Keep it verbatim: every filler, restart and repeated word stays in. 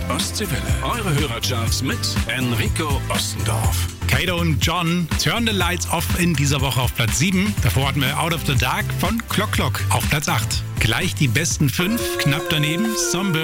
Ostseewelle. Eure Hörercharts mit Enrico Ostendorf. Kato und John, Turn the Lights Off in dieser Woche auf Platz sieben. Davor hatten wir Out of the Dark von Clock Clock auf Platz acht. Gleich die besten fünf, knapp daneben Sunburn